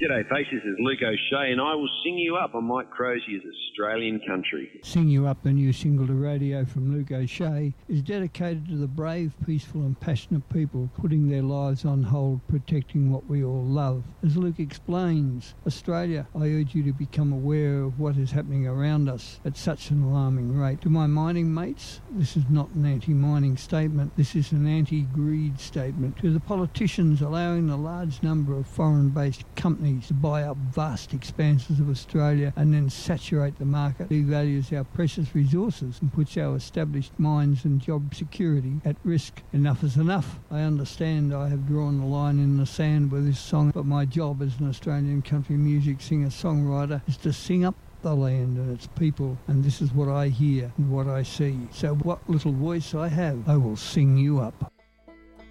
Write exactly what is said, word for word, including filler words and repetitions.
G'day, Face. This is Luke O'Shea, and I will sing you up on Mike Crozier's Australian Country. Sing You Up, the new single to radio from Luke O'Shea, is dedicated to the brave, peaceful and passionate people putting their lives on hold, protecting what we all love. As Luke explains, Australia, I urge you to become aware of what is happening around us at such an alarming rate. To my mining mates, this is not an anti-mining statement, this is an anti-greed statement. To the politicians allowing a large number of foreign-based companies to buy up vast expanses of Australia and then saturate the market, devalues our precious resources and puts our established mines and job security at risk. Enough is enough. I understand I have drawn the line in the sand with this song, but my job as an Australian country music singer-songwriter is to sing up the land and its people, and this is what I hear and what I see. So what little voice I have, I will sing you up.